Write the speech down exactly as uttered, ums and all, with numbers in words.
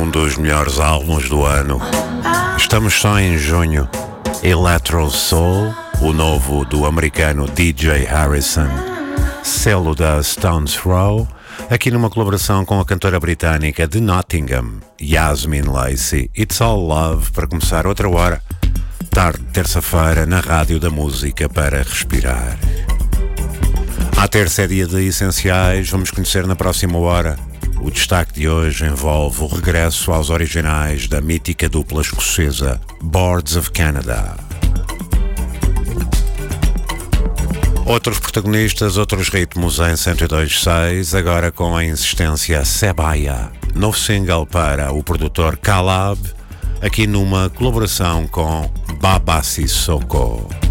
um dos melhores álbuns do ano. Estamos só em junho. Electro Soul, o novo do americano D J Harrison, selo da Stones Throw, aqui numa colaboração com a cantora britânica de Nottingham, Yasmin Lacey. It's All Love, para começar outra hora, tarde de terça-feira, na Rádio da Música para respirar. À terça é dia de essenciais, vamos conhecer na próxima hora. O destaque de hoje envolve o regresso aos originais da mítica dupla escocesa Boards of Canada. Outros protagonistas, outros ritmos em cento e dois ponto seis, agora com a insistência Sebaya, novo single para o produtor Calab, aqui numa colaboração com Baba Sissoko.